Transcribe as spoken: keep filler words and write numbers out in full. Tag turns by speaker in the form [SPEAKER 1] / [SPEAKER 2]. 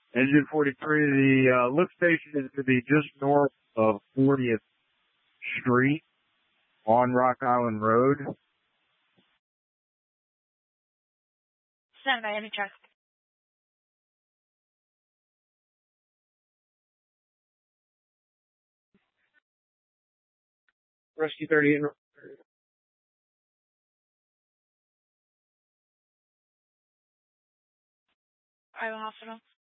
[SPEAKER 1] Engine forty-three, the uh, lift station is to be just north of fortieth Street on Rock Island Road.
[SPEAKER 2] Stand by, any check.
[SPEAKER 3] Rescue thirty in.
[SPEAKER 2] Iowa Hospital.